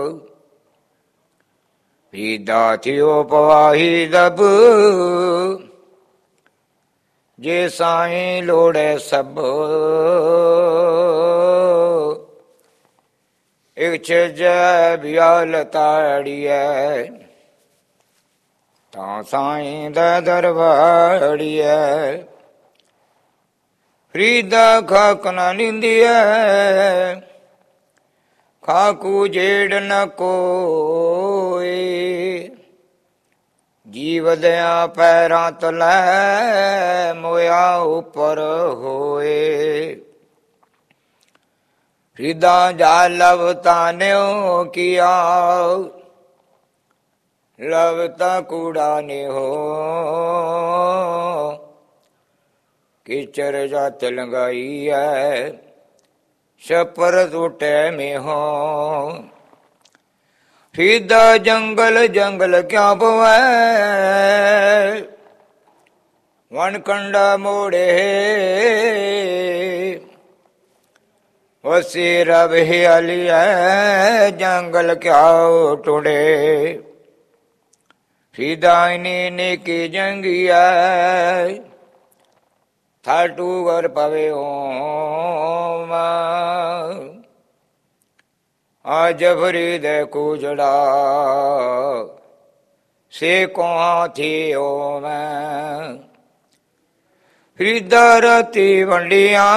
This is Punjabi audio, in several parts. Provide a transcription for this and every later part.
ਰੀਦਾ ਥਿਓ ਪਵਾਹੀ ਦਬ, ਜੇ ਸਾਈਂ ਲੋੜੈ ਸਭ। ਇਕ ਛਜੈ ਬਿਆਲ ਤਾੜੀਐ, ਤਾਂ ਸਾਈਂ ਦਾ ਦਰਬਾੜੀਐ। ਫਰੀਦਾ ਖਾਕ ਨਾ ਲੀਂਦੀਐ, ਖਾਕੂ ਜੇੜ ਨ ਕੋਏ। ਜੀਵਦਿਆਂ ਪੈਰਾਂ ਤਲੈ, ਮੋਇਆ ਉਪਰ ਹੋਏ। ਫਰੀਦਾ ਜਾ ਲਵ ਤਾਨਿਓ ਕੀਆ, ਲਵ ਤਾ ਕੂੜਾ ਨਿਹੋ। ਕਿਚਰ ਜਾਤ ਲੰਗਾਈਐ, ਛਪਰ ਟੁਟੈ ਮੇਹੋ। ਫਰੀਦਾ ਜੰਗਲ ਜੰਗਲ ਕਿਆ ਪਵੈ, ਵਣ ਕੰਡਾ ਮੋੜੇ। ਵਸੀ ਰਬ ਹਿਆਲੀਐ, ਜੰਗਲ ਕਿਆ ਟੁੰਡੇ। ਫਰੀਦਾ ਇਨੀ ਨੇਕੀ ਜੰਗੀਐ, ਥਾਟੂ ਘਰ ਪਵੇ ਓਮ। ਆਜ ਫਰੀਦ ਕੂਜੜਾ, ਸੇ ਕੋ ਹਾਥੀ ਓਮ। ਫਰੀਦਾ ਰਾਤੀ ਵੰਡੀਆਂ,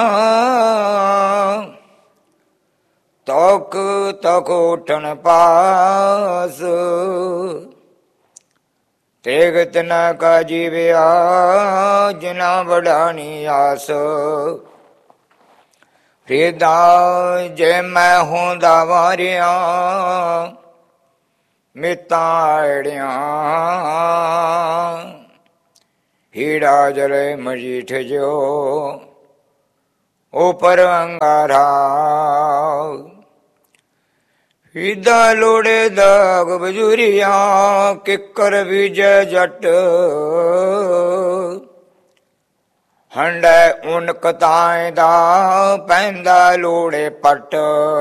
ਤੌਕ ਤਕ ਉਠਣ ਪਾਸ। ਤੇਗਤ ਨ ਕਾ ਜੀਵਿਆ, ਜਿਨਾ ਵਡਾਣੀ ਆਸ। ਫਰੀਦਾ ਜੇ ਮੈਂ ਹੁੰਦਾ ਵਾਰਿਆ, ਮਿਤਾਂ ਆੜਿਆਂ। ਹੀੜਾ ਜਲੇ ਮਜੀਠ ਜੋ, ਉਪਰ ਅੰਗਾਰਾ। ਫਰੀਦਾ ਲੋੜੇ ਦਾਗ ਬਜੂਰੀਆ, ਕਿੱਕਰ ਬੀਜੈ ਜੱਟ। ਹੰਡੈ ਉਨ ਕਤਾਏ ਦਾ, ਪੈਂਦਾ ਲੋੜੇ ਪੱਟ।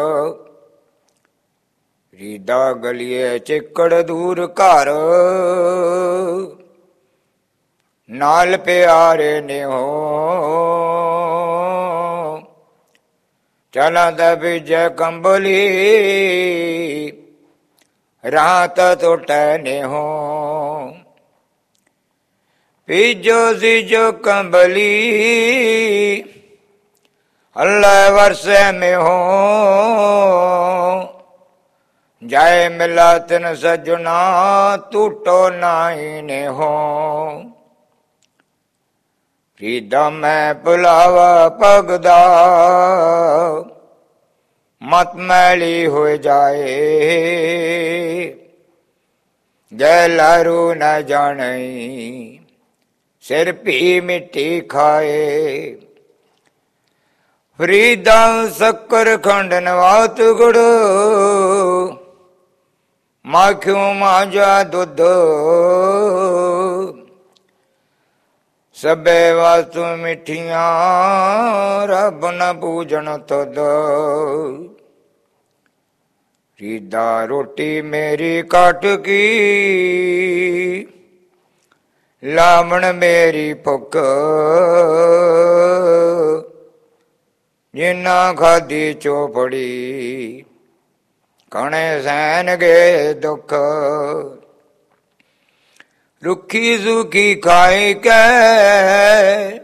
ਫਰੀਦਾ ਗਲੀਏ ਚਿੱਕੜ ਦੂਰ ਘਰ, ਨਾਲ ਪਿਆਰੇ ਨਿਹੋ। ਚਲਦ ਬੀਜੈ ਕੰਬਲੀ, ਰਾਤ ਟੁਟੈ ਨਿਹੋ। ਬੀਜੋ ਸੀਜੋ ਕੰਬਲੀ, ਅੱਲੇ ਵਰਸੈ ਮੇਹੋ। ਜਾਏ ਮਿਲਾ ਤਿਨ ਸਜਣਾ, ਟੂਟੋ ਨਾਹੀ ਨਿਹੋ। ਫਰੀਦਾ ਮੈਂ ਭੁਲਾਵਾ ਭਗਦਾ, ਮਤ ਮੈਲੀ ਹੋ ਜਾਏ। ਜੈ ਲਾਰੂ ਨ ਜਾਣਈ, ਸਿਰ ਭੀ ਮਿੱਟੀ ਖਾਏ। ਫਰੀਦਾ ਸ਼ੱਕਰ ਖੰਡ ਨਵਾਤ ਗੁੜ, ਮਾਖਿਓ ਮਾਂਜਾ ਦੁੱਧ। ਸਭੇ ਵਾਸਤੂ ਮਿੱਠੀਆਂ, ਰੱਬ ਨ ਪੂਜਣ ਤੁਧ। ਫਰੀਦਾ ਰੋਟੀ ਮੇਰੀ ਕੱਟ ਕੀ, ਲਾਵਣ ਮੇਰੀ ਭੁੱਖ। ਜਿਨਾ ਖਾਦੀ ਚੋਪੜੀ, ਕਣੇ ਸਹਿਣਗੇ ਦੁੱਖ। ਰੁੱਖੀ ਸੁਖੀ ਖਾਏ ਕੈ,